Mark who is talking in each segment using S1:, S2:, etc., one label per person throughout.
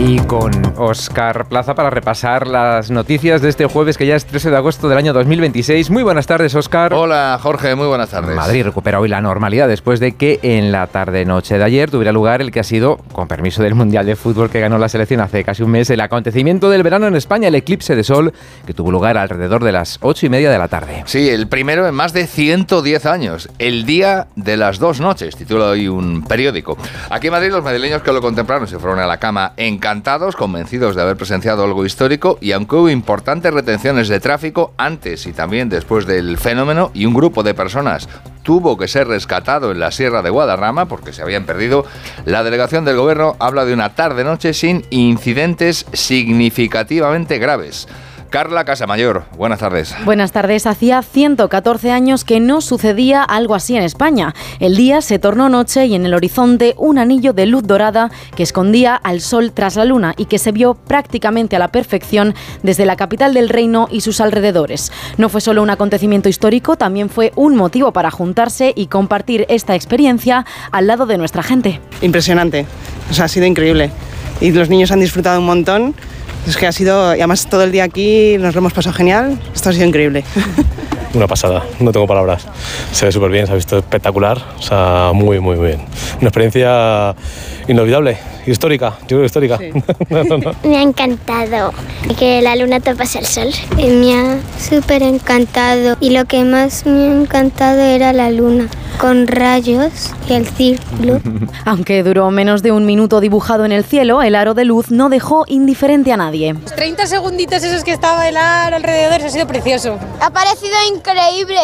S1: Y con Óscar Plaza para repasar las noticias de este jueves, que ya es 13 de agosto del año 2026. Muy buenas tardes, Óscar.
S2: Hola, Jorge, muy buenas tardes.
S1: Madrid recupera hoy la normalidad después de que en la tarde-noche de ayer tuviera lugar el que ha sido, con permiso del Mundial de Fútbol que ganó la selección hace casi un mes, el acontecimiento del verano en España, el eclipse de sol, que tuvo lugar alrededor de las 8:30 de la tarde.
S2: Sí, el primero en más de 110 años. El día de las dos noches, titula hoy un periódico. Aquí en Madrid los madrileños que lo contemplaron se fueron a la cama encantados, convencidos de haber presenciado algo histórico, y aunque hubo importantes retenciones de tráfico antes y también después del fenómeno, y un grupo de personas tuvo que ser rescatado en la Sierra de Guadarrama porque se habían perdido, la delegación del gobierno habla de una tarde-noche sin incidentes significativamente graves. Carla Casamayor, buenas tardes.
S3: Buenas tardes. Hacía 114 años que no sucedía algo así en España. El día se tornó noche y en el horizonte un anillo de luz dorada que escondía al sol tras la luna y que se vio prácticamente a la perfección desde la capital del reino y sus alrededores. No fue solo un acontecimiento histórico, también fue un motivo para juntarse y compartir esta experiencia al lado de nuestra gente.
S4: Impresionante, ha sido increíble y los niños han disfrutado un montón. Es que ha sido, y además todo el día aquí nos lo hemos pasado genial, esto ha sido increíble.
S5: Una pasada, no tengo palabras. Se ve súper bien, se ha visto espectacular, o sea, muy, muy bien. Una experiencia inolvidable, histórica, yo creo histórica. Sí. No.
S6: Me ha encantado que la luna tapase el sol. Me ha súper encantado y lo que más me ha encantado era la luna, con rayos y el círculo.
S3: Aunque duró menos de un minuto dibujado en el cielo, el aro de luz no dejó indiferente a nadie.
S7: Los 30 segunditos esos que estaba el aro alrededor, ha sido precioso.
S6: Ha parecido increíble.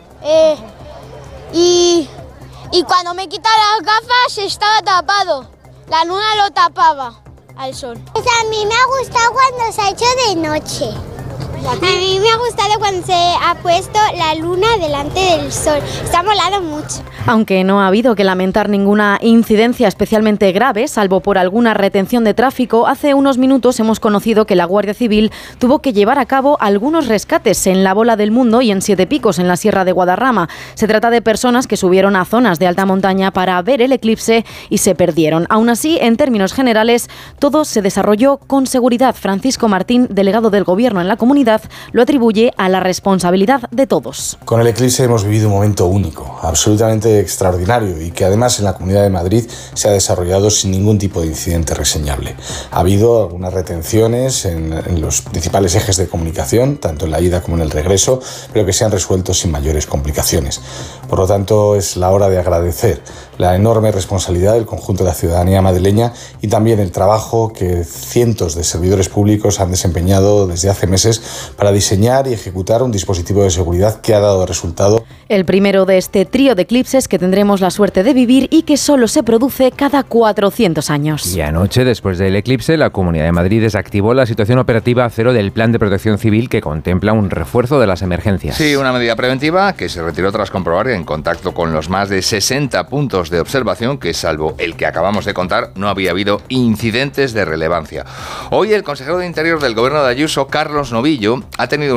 S6: Y cuando me quita las gafas estaba tapado. La luna lo tapaba al sol. Pues a mí me ha gustado cuando se ha hecho de noche. A mí me ha gustado cuando se ha puesto la luna delante del sol. Se ha molado mucho.
S3: Aunque no ha habido que lamentar ninguna incidencia especialmente grave, salvo por alguna retención de tráfico, hace unos minutos hemos conocido que la Guardia Civil tuvo que llevar a cabo algunos rescates en la Bola del Mundo y en Siete Picos, en la Sierra de Guadarrama. Se trata de personas que subieron a zonas de alta montaña para ver el eclipse y se perdieron. Aún así, en términos generales, todo se desarrolló con seguridad. Francisco Martín, delegado del Gobierno en la comunidad, lo atribuye a la responsabilidad de todos.
S8: Con el eclipse hemos vivido un momento único, absolutamente extraordinario, y que además en la Comunidad de Madrid se ha desarrollado sin ningún tipo de incidente reseñable. Ha habido algunas retenciones en los principales ejes de comunicación, tanto en la ida como en el regreso, pero que se han resuelto sin mayores complicaciones. Por lo tanto, es la hora de agradecer la enorme responsabilidad del conjunto de la ciudadanía madrileña y también el trabajo que cientos de servidores públicos han desempeñado desde hace meses para diseñar y ejecutar un dispositivo de seguridad que ha dado resultado.
S3: El primero de este trío de eclipses que tendremos la suerte de vivir y que solo se produce cada 400 años.
S1: Y anoche, después del eclipse, la Comunidad de Madrid desactivó la situación operativa cero del Plan de Protección Civil, que contempla un refuerzo de las emergencias.
S2: Sí, una medida preventiva que se retiró tras comprobar en contacto con los más de 60 puntos de observación que, salvo el que acabamos de contar, no había habido incidentes de relevancia. Hoy el consejero de Interior del Gobierno de Ayuso, Carlos Novillo, ha tenido